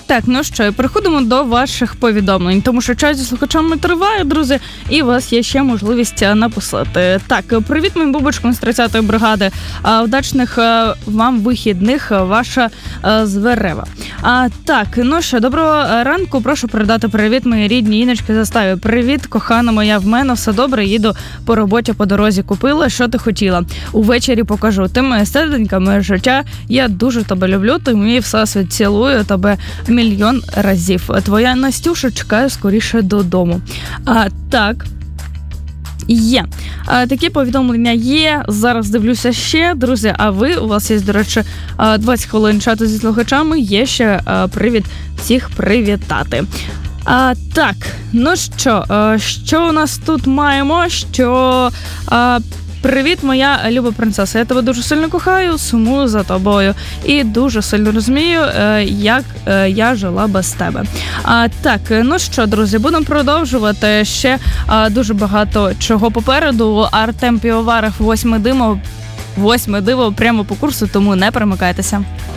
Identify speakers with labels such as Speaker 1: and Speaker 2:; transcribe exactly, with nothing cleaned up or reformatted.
Speaker 1: Так, ну що, переходимо до ваших повідомлень, тому що час зі слухачами триває, друзі, і у вас є ще можливість написати. Так, привіт моїм бубочкам з тридцятої бригади, вдачних вам вихідних, ваша Зверева. А, так, ну що, доброго ранку, прошу передати привіт моїй рідній Іночці Заставі. Привіт, кохана моя, в мене все добре, їду по роботі, по дорозі купила, що ти хотіла. Увечері покажу. Ти моя серденька, моє життя, я дуже тебе люблю, ти мій всесвіт, цілую тебе мільйон разів. Твоя Настюша чекає скоріше додому. А, так. Є. А, такі повідомлення є. Зараз дивлюся ще. Друзі, а ви, у вас є, до речі, двадцять хвилин чату зі слухачами. Є ще а, привід всіх привітати. А, так, ну що, а, що у нас тут маємо? Що... А, Привіт, моя люба принцеса. Я тебе дуже сильно кохаю, сумую за тобою. І дуже сильно розумію, як я жила без тебе. А, так, ну що, друзі, будемо продовжувати. Ще а, дуже багато чого попереду. Артем Півоваров, восьме диво, восьме диво прямо по курсу, тому не перемикайтеся.